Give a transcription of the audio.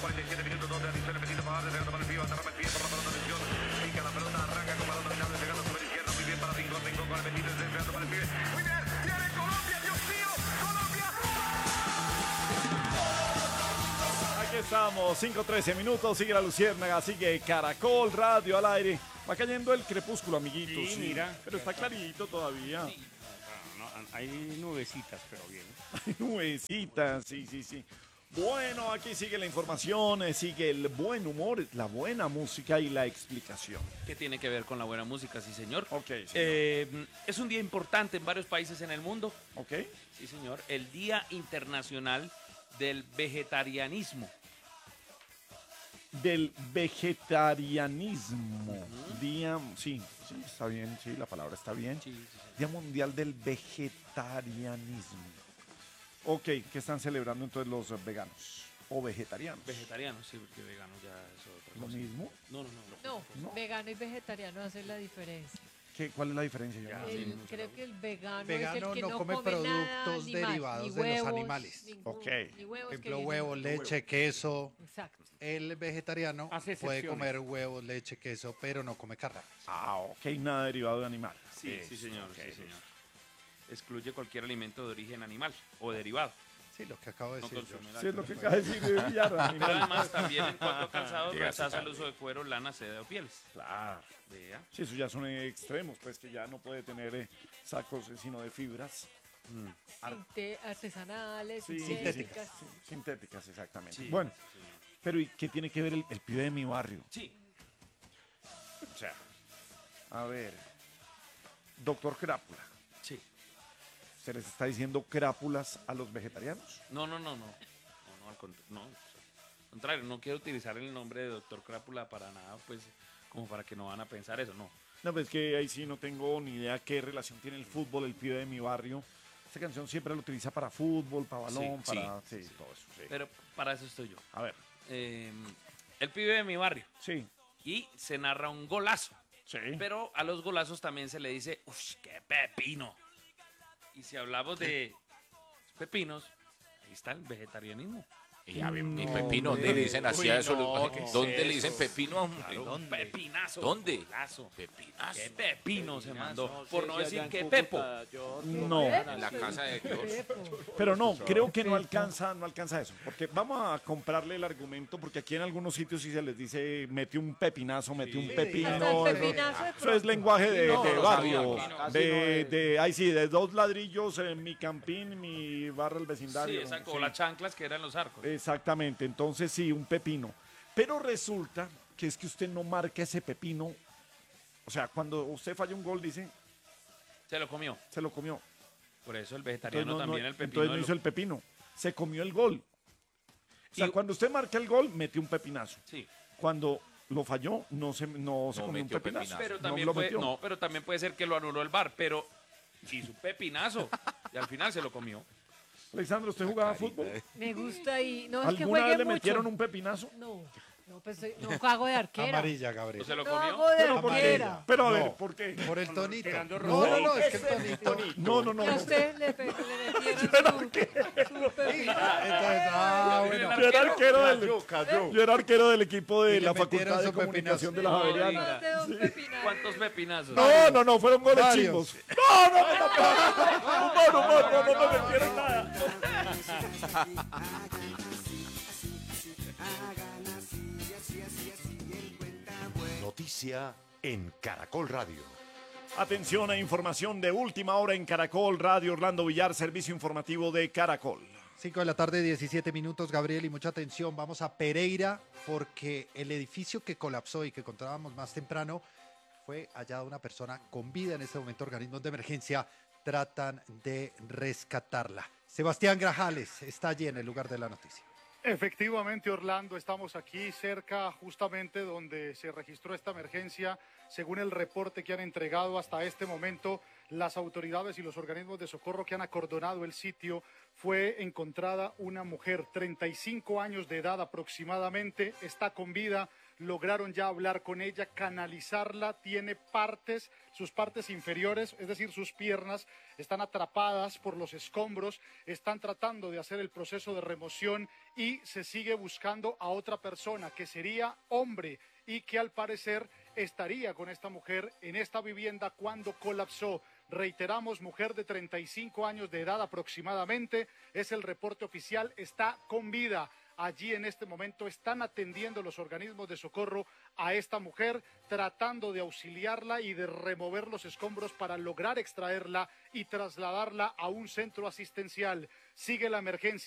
47 minutos donde atención el Petito Pavard, pegando para el pibe, atrapa el pie por la pelota, atención, pica la pelota, arranca con balón dominado, pegando sobre izquierda, muy bien para Pingo con el Petito, pegando para el pibe, muy bien, viene Colombia, Dios mío, Colombia. Aquí estamos, 5:13 minutos, sigue la Luciérnaga, sigue Caracol Radio al aire. Va cayendo el crepúsculo, amiguitos. Sí, mira. Pero está clarito todavía. Sí. No, hay nubecitas, pero bien. Hay nubecitas, sí. Bueno, aquí sigue la información, sigue el buen humor, la buena música y la explicación. ¿Qué tiene que ver con la buena música? Sí, señor. Ok, señor. Es un día importante en varios países en el mundo. Ok. Sí, señor. El Día Internacional del Vegetarianismo. Del vegetarianismo. Día, sí, está bien, sí, la palabra está bien. Sí. Día Mundial del Vegetarianismo. Ok, ¿qué están celebrando entonces los veganos o vegetarianos? Vegetarianos, sí, porque vegano ya es otra ¿Lo cosa. mismo? No. ¿No? Vegano y vegetariano hacen la diferencia. ¿Cuál es la diferencia? Ya, Yo no sí, sé. Creo que el vegano, Vegano es el que no no come nada productos animal, derivados ni de los huevos, animales. Ok. Ni huevos Por que ejemplo, vienen- huevos, leche, queso. Exacto. El vegetariano Hace puede excepciones. comer huevos, leche, queso, pero no come carne. Ah, ok, nada derivado de animal. Sí, señor. Excluye cualquier alimento de origen animal o derivado. Sí, lo que acabo de No decir yo. consume Sí, es lo que acaba de decir de Villar, Pero animal. además también en cuanto a calzado rechaza el uso de cuero, lana, seda o pieles. Claro. Vea. Sí, eso ya son extremos, pues que ya no puede tener sacos sino de fibras. Artesanales, Sí, sintéticas. sí, sintéticas, exactamente. Sí, Bueno, pero ¿y qué tiene que ver el pibe de mi barrio? Sí. O sea, a ver, doctor Crápula, Sí. ¿se les está diciendo crápulas a los vegetarianos? No, al contrario, no quiero utilizar el nombre de Doctor Crápula para nada, pues, como para que no van a pensar eso, no. No, pues que ahí sí no tengo ni idea qué relación tiene el fútbol, el pibe de mi barrio. Esta canción siempre la utiliza para fútbol, para balón, Sí, para... sí, todo eso, sí. Pero para eso estoy yo. A ver, El pibe de mi barrio. sí, Y se narra un golazo. sí. Pero a los golazos también se le dice, ¡uff, qué pepino! Y si hablamos de pepinos, ahí está el vegetarianismo. Y a ver, mi No, pepino, ¿dónde hombre. le dicen así a eso? no, ¿qué es ¿Dónde le eso? dicen pepino a un Un pepinazo. ¿Dónde? Golazo. Pepinazo. ¡Qué pepino se mandó! Por no decir que pepo. No, En la casa de Dios. pero no, creo que no alcanza eso. Porque vamos a comprarle el argumento, porque aquí en algunos sitios sí se les dice, mete un pepinazo, mete un pepino. Hasta el eso- pepinazo de Eso es lenguaje de No, no barrio, sabía, de 2 ladrillos en mi campín, mi barra, el vecindario. Sí, esa Sí. con las chanclas que eran los arcos. Exactamente, entonces sí, un pepino. Pero resulta que es que usted no marca ese pepino. O sea, cuando usted falla un gol, dice, Se lo comió. se lo comió. Por eso el Entonces, vegetariano también el pepino. entonces no de hizo el pepino, se comió el gol. O sea, Y- cuando usted marca el gol, metió un pepinazo. Sí. Cuando lo falló, no se comió un metió pepinazo. pepinazo. Pero No también, lo puede, metió. no, pero también puede ser que lo anuló el VAR, pero hizo un pepinazo. Y al final se lo comió. Alexandra, ¿usted jugaba fútbol? Me gusta y no es que ¿Alguna juegue vez le mucho. metieron un pepinazo? No, pues no hago de arquera. Amarilla, Gabriel. ¿O se lo No comió? hago de Pero, ¿por qué? arquera. Pero a No. ver, ¿por qué? Por el tonito. Tirando No, es que el tonito. No. Que a usted le metieron su pepino. Bueno. Yo era arquero del equipo de Y le la metieron Facultad de su Comunicación pepinazo. de la Javeriana. Más de 2 pepinazos. ¿Cuántos pepinazos? No, fueron goles Varios. chingos. No me metieron nada. Noticia en Caracol Radio. Atención a información de última hora en Caracol Radio. Orlando Villar, servicio informativo de Caracol. 5 de la tarde, 17 minutos, Gabriel, y mucha atención. Vamos a Pereira porque el edificio que colapsó y que encontrábamos más temprano fue hallada una persona con vida. En este momento, organismos de emergencia tratan de rescatarla. Sebastián Grajales está allí en el lugar de la noticia. Efectivamente, Orlando, estamos aquí cerca justamente donde se registró esta emergencia. Según el reporte que han entregado hasta este momento, las autoridades y los organismos de socorro que han acordonado el sitio, fue encontrada una mujer, 35 años de edad aproximadamente, está con vida. Lograron ya hablar con ella, canalizarla, tiene sus partes inferiores, es decir, sus piernas, están atrapadas por los escombros, están tratando de hacer el proceso de remoción y se sigue buscando a otra persona que sería hombre y que al parecer estaría con esta mujer en esta vivienda cuando colapsó. Reiteramos, mujer de 35 años de edad aproximadamente, es el reporte oficial, está con vida. Allí en este momento están atendiendo los organismos de socorro a esta mujer, tratando de auxiliarla y de remover los escombros para lograr extraerla y trasladarla a un centro asistencial. Sigue la emergencia.